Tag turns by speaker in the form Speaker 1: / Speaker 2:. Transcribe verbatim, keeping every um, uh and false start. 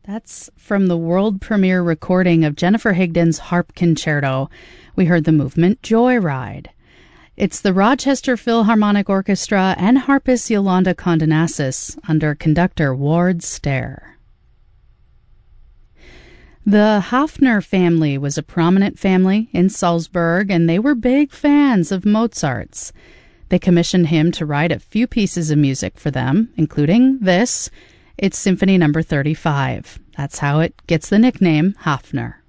Speaker 1: That's from the world premiere recording of Jennifer Higdon's Harp Concerto. We heard the movement Joyride. It's the Rochester Philharmonic Orchestra and harpist Yolanda Condonasis under conductor Ward Stair. The Hafner family was a prominent family in Salzburg, and they were big fans of Mozart's. They commissioned him to write a few pieces of music for them, including this. It's Symphony Number thirty-five. That's how it gets the nickname Hafner.